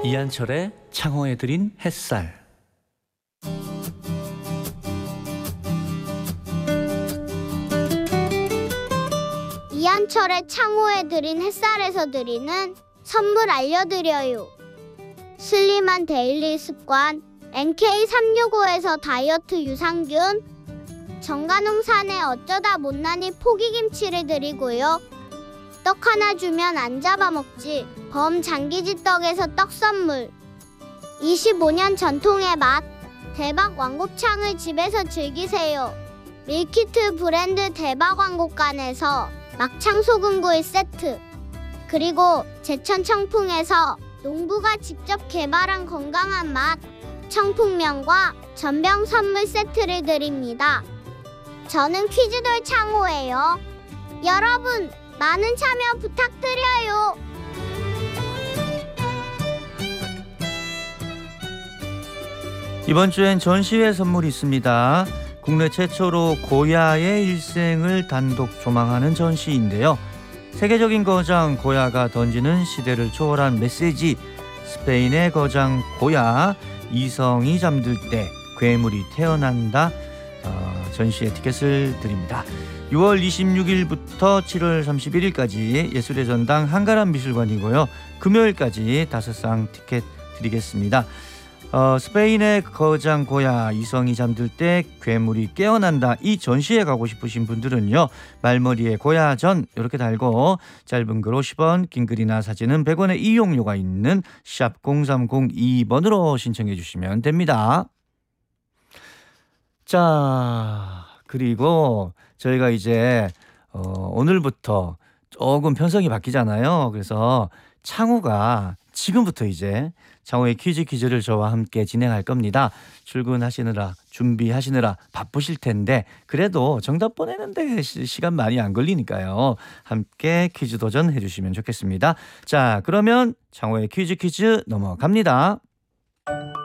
이한철의 창호에 드린 햇살. 이한철의 창호에 드린 햇살에서 드리는 선물 알려드려요. 슬림한 데일리 습관 NK365에서 다이어트 유산균, 정관홍산의 어쩌다 못난이 포기김치를 드리고요. 떡 하나 주면 안 잡아먹지 범장기지 떡에서 떡 선물, 25년 전통의 맛 대박 왕곱창을 집에서 즐기세요. 밀키트 브랜드 대박 왕곱간에서 막창 소금구이 세트, 그리고 제천 청풍에서 농부가 직접 개발한 건강한 맛 청풍면과 전병 선물 세트를 드립니다. 저는 퀴즈돌 창호예요. 여러분 많은 참여 부탁드려요. 이번 주엔 전시회 선물이 있습니다. 국내 최초로 고야의 일생을 단독 조망하는 전시인데요. 세계적인 거장 고야가 던지는 시대를 초월한 메시지, 스페인의 거장 고야, 이성이 잠들 때 괴물이 태어난다. 전시회 티켓을 드립니다. 6월 26일부터 7월 31일까지 예술의 전당 한가람 미술관이고요. 금요일까지 5쌍 티켓 드리겠습니다. 스페인의 거장 고야, 이성이 잠들 때 괴물이 깨어난다. 이 전시에 가고 싶으신 분들은요, 말머리에 고야전 이렇게 달고 짧은 글 50원, 긴 글이나 사진은 100원의 이용료가 있는 샵 0302번으로 신청해 주시면 됩니다. 자, 그리고 저희가 이제 오늘부터 조금 편성이 바뀌잖아요. 그래서 창호가 지금부터 이제 창호의 퀴즈를 저와 함께 진행할 겁니다. 출근하시느라 준비하시느라 바쁘실 텐데 그래도 정답 보내는데 시간 많이 안 걸리니까요. 함께 퀴즈 도전해 주시면 좋겠습니다. 자, 그러면 창호의 퀴즈 넘어갑니다.